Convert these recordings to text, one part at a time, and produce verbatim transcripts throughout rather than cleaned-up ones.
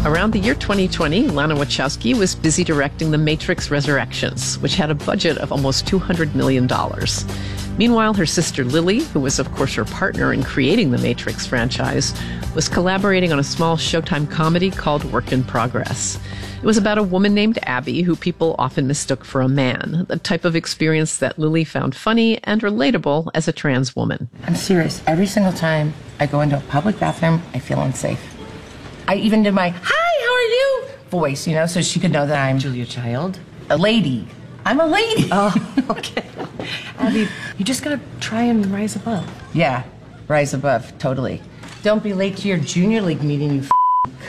Around the year twenty twenty, Lana Wachowski was busy directing The Matrix Resurrections, which had a budget of almost two hundred million dollars. Meanwhile, her sister Lily, who was of course her partner in creating the Matrix franchise, was collaborating on a small Showtime comedy called Work in Progress. It was about a woman named Abby who people often mistook for a man, the type of experience that Lily found funny and relatable as a trans woman. I'm serious. Every single time I go into a public bathroom, I feel unsafe. I even did my, hi, how are you? voice, you know, so she could know that I'm Julia Child. A lady. I'm a lady. Oh, okay. Abby, you just gotta try and rise above. Yeah, rise above, totally. Don't be late to your junior league meeting, you f***.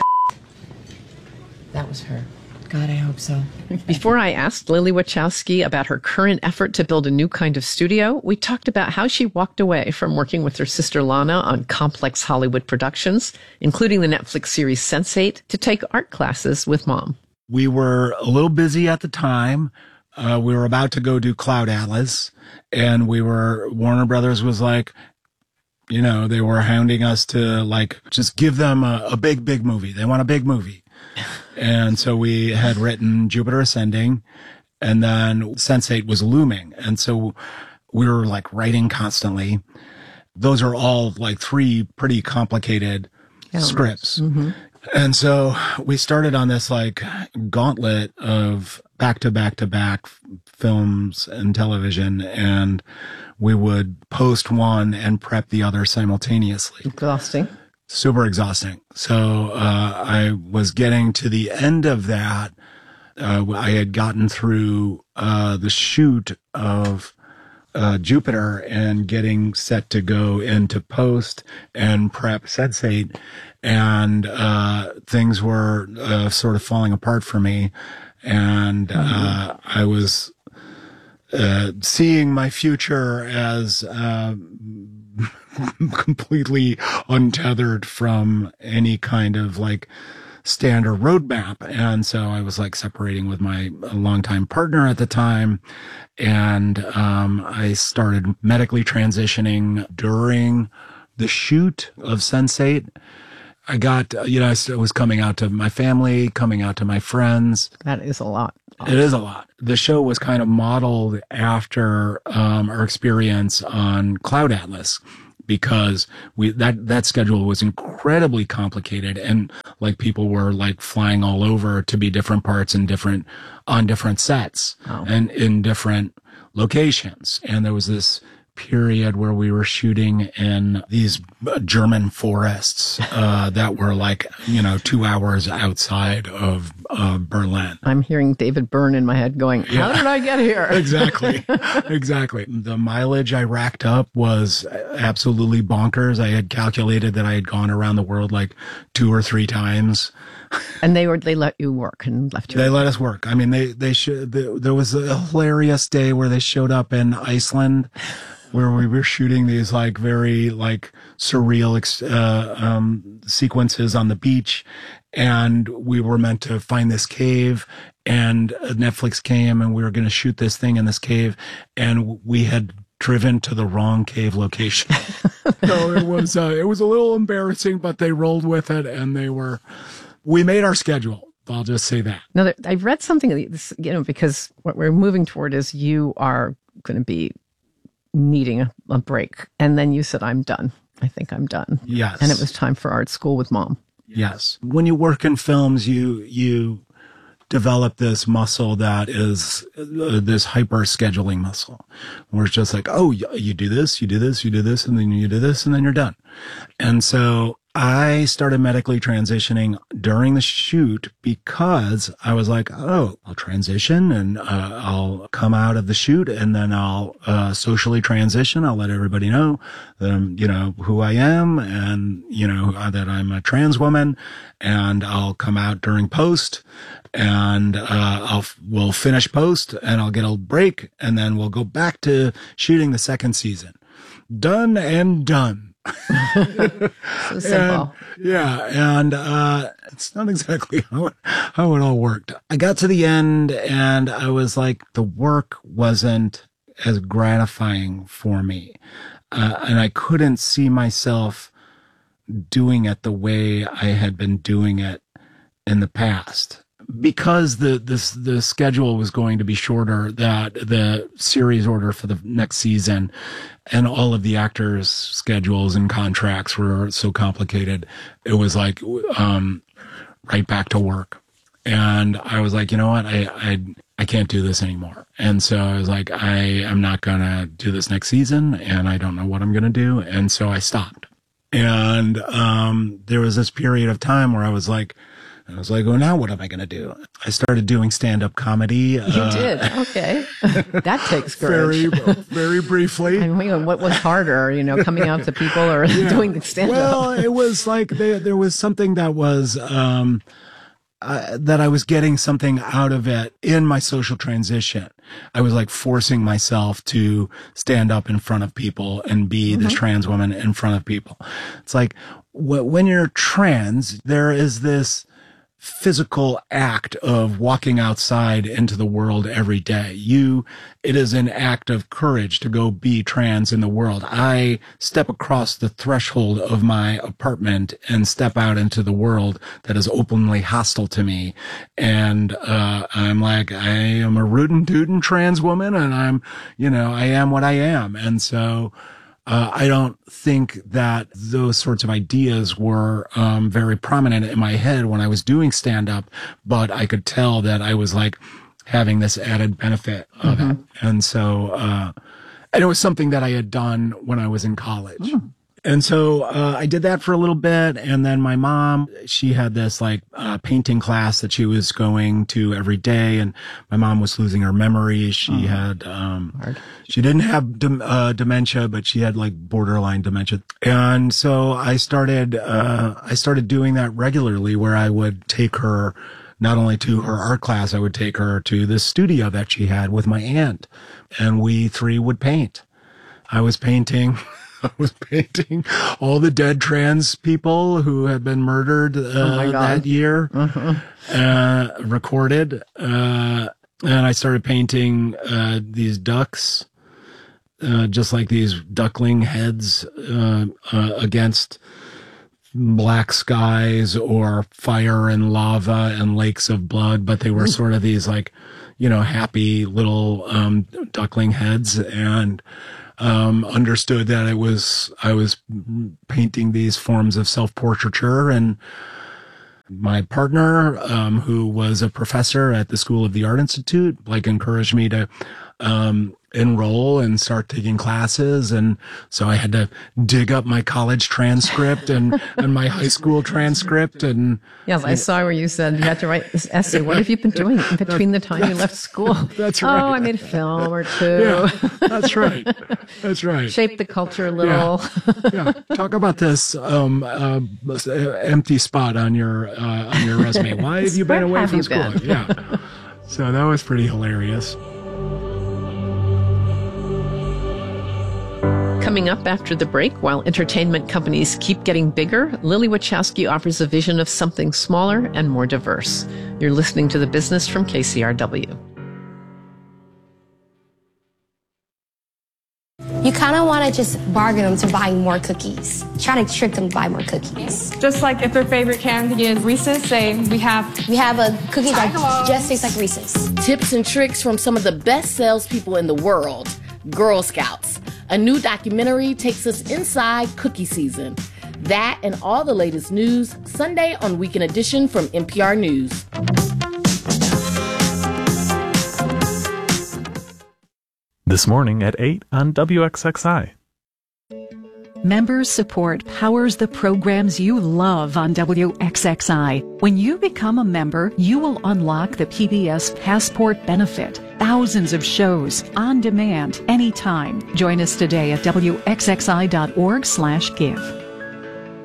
That was her. God, I hope so. Before I asked Lily Wachowski about her current effort to build a new kind of studio, we talked about how she walked away from working with her sister Lana on complex Hollywood productions, including the Netflix series sense eight, to take art classes with Mom. We were a little busy at the time. Uh, we were about to go do Cloud Atlas, and we were, Warner Brothers was like, you know, they were hounding us to like, just give them a, a big, big movie. They want a big movie. And so we had written Jupiter Ascending, and then sense eight was looming. And so we were like writing constantly. Those are all like three pretty complicated yeah, scripts. Mm-hmm. And so we started on this like gauntlet of back to back to back films and television, and we would post one and prep the other simultaneously. Exhausting. Super exhausting. So uh, I was getting to the end of that. Uh, I had gotten through uh, the shoot of uh, Jupiter and getting set to go into post and prep sense eight, and uh, things were uh, sort of falling apart for me. And uh, I was uh, seeing my future as uh, completely untethered from any kind of like standard roadmap. And so I was like separating with my longtime partner at the time. And um, I started medically transitioning during the shoot of sense eight. I got, you know, I was coming out to my family, coming out to my friends. That is a lot. It is a lot. The show was kind of modeled after um, our experience on Cloud Atlas, because we that that schedule was incredibly complicated, and like people were like flying all over to be different parts and different on different sets oh. and in different locations. And there was this period where we were shooting in these German forests uh, that were like, you know, two hours outside of uh, Berlin. I'm hearing David Byrne in my head going, how yeah. did I get here? Exactly. Exactly. The mileage I racked up was absolutely bonkers. I had calculated that I had gone around the world like two or three times. And they were, they let you work and left you. They let us work. I mean, they, they should, there was a hilarious day where they showed up in Iceland, where we were shooting these like very like surreal uh, um, sequences on the beach, and we were meant to find this cave, and Netflix came and we were going to shoot this thing in this cave, and we had driven to the wrong cave location. So it was uh, it was a little embarrassing, but they rolled with it, and they were we made our schedule. I'll just say that. Now, I read something, you know, because what we're moving toward is you are going to be needing a, a break. And then you said, I'm done. I think I'm done. Yes. And it was time for art school with Mom. Yes. When you work in films, you, you develop this muscle that is uh, this hyper scheduling muscle, where it's just like, oh, you, you do this, you do this, you do this, and then you do this, and then you're done. And so I started medically transitioning during the shoot because I was like, oh, I'll transition and uh, I'll come out of the shoot, and then I'll uh, socially transition. I'll let everybody know that I'm, you know, who I am, and, you know, that I'm a trans woman, and I'll come out during post, and uh, I'll, we'll finish post, and I'll get a break, and then we'll go back to shooting the second season. Done and done. So simple. And, yeah, and uh, it's not exactly how it, how it all worked. I got to the end, and I was like, the work wasn't as gratifying for me, uh, and I couldn't see myself doing it the way I had been doing it in the past. Because the this the schedule was going to be shorter, that the series order for the next season and all of the actors' schedules and contracts were so complicated, it was like um, right back to work. And I was like, you know what, I I I can't do this anymore. And so I was like, I am not gonna do this next season, and I don't know what I'm gonna do. And so I stopped. And um, there was this period of time where I was like. I was like, well, now what am I going to do? I started doing stand-up comedy. You uh, did? Okay. That takes courage. Very, very briefly. I mean, what was harder, you know, coming out to people or yeah. doing the stand-up? Well, it was like there, there was something that was, um, uh, that I was getting something out of it in my social transition. I was like forcing myself to stand up in front of people and be mm-hmm. this trans woman in front of people. It's like wh- when you're trans, there is this physical act of walking outside into the world every day. You, it is an act of courage to go be trans in the world. I step across the threshold of my apartment and step out into the world that is openly hostile to me. And, uh, I'm like, I am a rootin' tootin' trans woman, and I'm, you know, I am what I am. And so, Uh, I don't think that those sorts of ideas were um, very prominent in my head when I was doing stand-up, but I could tell that I was like having this added benefit of mm-hmm. it. And so, uh, and it was something that I had done when I was in college. Mm. And so uh, I did that for a little bit. And then my mom, she had this like uh, painting class that she was going to every day. And my mom was losing her memory. She oh. had, um, Hard. she didn't have dem- uh, dementia, but she had like borderline dementia. And so I started, uh, I started doing that regularly, where I would take her not only to her art class, I would take her to the studio that she had with my aunt, and we three would paint. I was painting. I was painting all the dead trans people who had been murdered uh, oh that year, uh-huh. uh, recorded. Uh, and I started painting uh, these ducks, uh, just like these duckling heads uh, uh, against black skies or fire and lava and lakes of blood. But they were sort of these like, you know, happy little um, duckling heads. And Um, understood that it was, I was painting these forms of self-portraiture, and my partner, um, who was a professor at the School of the Art Institute, like encouraged me to, um, enroll and start taking classes. And so I had to dig up my college transcript and, and my high school transcript. And yes, I saw where you said you had to write this essay. What have you been doing in between the time you left school? That's right. Oh, I made a film or two. Yeah, that's right. That's right. Shape the culture a little. Yeah. yeah. Talk about this um, uh, empty spot on your uh, on your resume. Why have you been away have from you school? Been? Yeah. So that was pretty hilarious. Coming up after the break, while entertainment companies keep getting bigger, Lily Wachowski offers a vision of something smaller and more diverse. You're listening to The Business from K C R W. You kind of want to just bargain them to buy more cookies. Try to trick them to buy more cookies. Just like if their favorite candy is Reese's, say we have... We have a cookie that just tastes like Reese's. Tips and tricks from some of the best salespeople in the world, Girl Scouts. A new documentary takes us inside cookie season. That and all the latest news, Sunday on Weekend Edition from N P R News. This morning at eight on W X X I. Members support powers the programs you love on W X X I. When you become a member, you will unlock the P B S Passport benefit. Thousands of shows on demand anytime. Join us today at W X X I dot org slash give.